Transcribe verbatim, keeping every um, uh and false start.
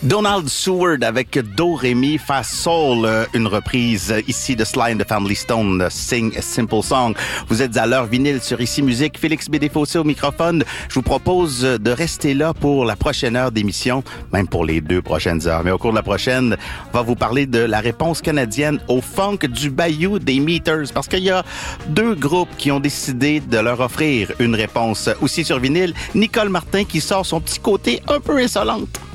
Donald Seward avec Do Re Mi Fa Sol, une reprise ici de Sly and the Family Stone, Sing a Simple Song. Vous êtes à l'heure vinyle sur Ici Musique. Félix Bédéfossé au microphone. Je vous propose de rester là pour la prochaine heure d'émission, même pour les deux prochaines heures. Mais au cours de la prochaine, on va vous parler de la réponse canadienne au funk du Bayou des Meters, parce qu'il y a deux groupes qui ont décidé de leur offrir une réponse aussi sur vinyle. Nicole Martin qui sort son petit côté un peu insolente.